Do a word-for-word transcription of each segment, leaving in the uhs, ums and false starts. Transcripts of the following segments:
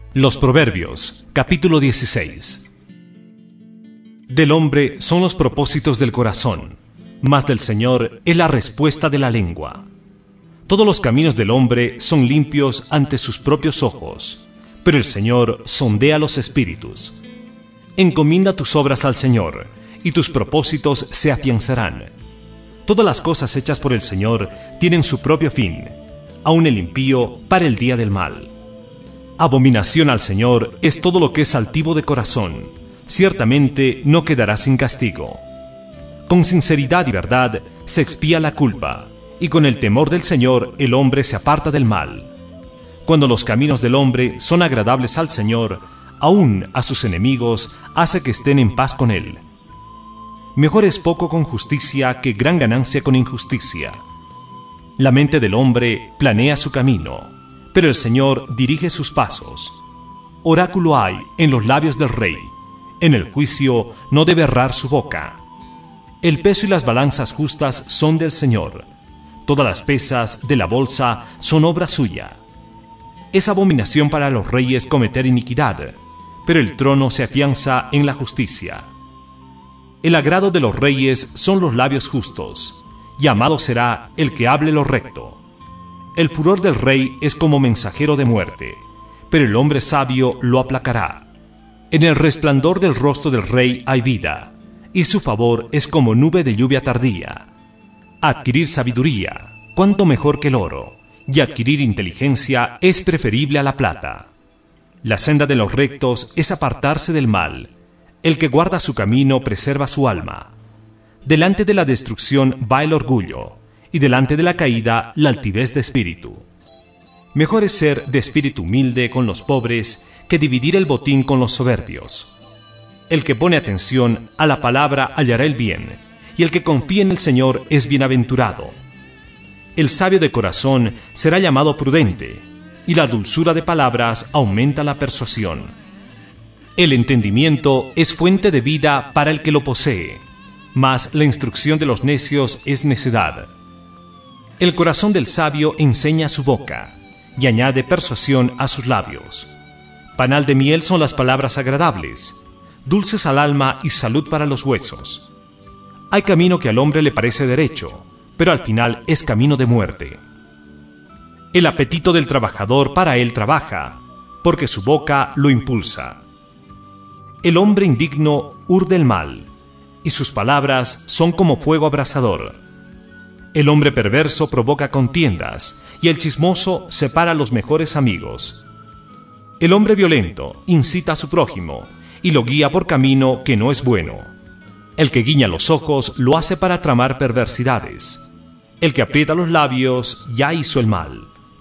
Los Proverbios, capítulo dieciséis. Del hombre son los propósitos del corazón, mas del Señor es la respuesta de la lengua. Todos los caminos del hombre son limpios ante sus propios ojos, pero el Señor sondea los espíritus. Encomienda tus obras al Señor, y tus propósitos se afianzarán. Todas las cosas hechas por el Señor tienen su propio fin, aun el impío para el día del mal. Abominación al Señor es todo lo que es altivo de corazón, ciertamente no quedará sin castigo. Con sinceridad y verdad se expía la culpa, y con el temor del Señor el hombre se aparta del mal. Cuando los caminos del hombre son agradables al Señor, aún a sus enemigos hace que estén en paz con él. Mejor es poco con justicia que gran ganancia con injusticia. La mente del hombre planea su camino, pero el Señor dirige sus pasos. Oráculo hay en los labios del rey, en el juicio no debe errar su boca. El peso y las balanzas justas son del Señor, todas las pesas de la bolsa son obra suya. Es abominación para los reyes cometer iniquidad, pero el trono se afianza en la justicia. El agrado de los reyes son los labios justos, y amado será el que hable lo recto. El furor del rey es como mensajero de muerte, pero el hombre sabio lo aplacará. En el resplandor del rostro del rey hay vida, y su favor es como nube de lluvia tardía. Adquirir sabiduría, cuánto mejor que el oro, y adquirir inteligencia es preferible a la plata. La senda de los rectos es apartarse del mal. El que guarda su camino preserva su alma. Delante de la destrucción va el orgullo, y delante de la caída la altivez de espíritu. Mejor es ser de espíritu humilde con los pobres que dividir el botín con los soberbios. El que pone atención a la palabra hallará el bien, y el que confía en el Señor es bienaventurado. El sabio de corazón será llamado prudente, y la dulzura de palabras aumenta la persuasión. El entendimiento es fuente de vida para el que lo posee, mas la instrucción de los necios es necedad. El corazón del sabio enseña su boca, y añade persuasión a sus labios. Panal de miel son las palabras agradables, dulces al alma y salud para los huesos. Hay camino que al hombre le parece derecho, pero al final es camino de muerte. El apetito del trabajador para él trabaja, porque su boca lo impulsa. El hombre indigno urde el mal, y sus palabras son como fuego abrasador. El hombre perverso provoca contiendas, y el chismoso separa a los mejores amigos. El hombre violento incita a su prójimo, y lo guía por camino que no es bueno. El que guiña los ojos lo hace para tramar perversidades. El que aprieta los labios ya hizo el mal.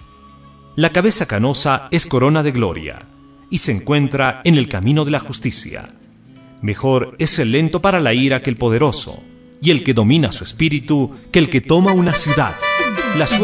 La cabeza canosa es corona de gloria, y se encuentra en el camino de la justicia. Mejor es el lento para la ira que el poderoso, y el que domina su espíritu que el que toma una ciudad. La suerte